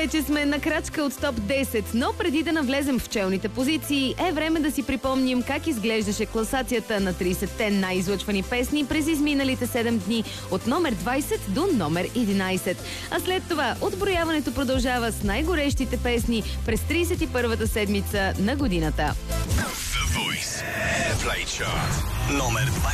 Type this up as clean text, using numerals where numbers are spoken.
Вече сме на крачка от топ 10, но преди да навлезем в челните позиции, е време да си припомним как изглеждаше класацията на 30-те най-излъчвани песни през изминалите 7 дни от номер 20 до номер 11. А след това отброяването продължава с най-горещите песни през 31-та седмица на годината. The Voice Play Chart номер 20.